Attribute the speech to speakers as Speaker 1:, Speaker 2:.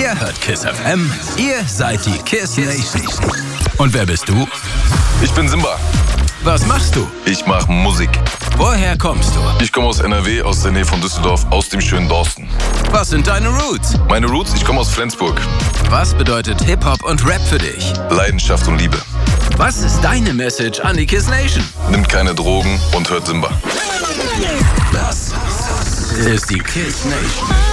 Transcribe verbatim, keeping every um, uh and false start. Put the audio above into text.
Speaker 1: Ihr hört KISS F M, ihr seid die KISS Nation. Und wer bist du?
Speaker 2: Ich bin Simba.
Speaker 1: Was machst du?
Speaker 2: Ich mache Musik.
Speaker 1: Woher kommst du?
Speaker 2: Ich komme aus N R W, aus der Nähe von Düsseldorf, aus dem schönen Dorsten.
Speaker 1: Was sind deine Roots?
Speaker 2: Meine Roots, ich komme aus Flensburg.
Speaker 1: Was bedeutet Hip-Hop und Rap für dich?
Speaker 2: Leidenschaft und Liebe.
Speaker 1: Was ist deine Message an die KISS Nation?
Speaker 2: Nimmt keine Drogen und hört Simba.
Speaker 1: Das ist die KISS Nation.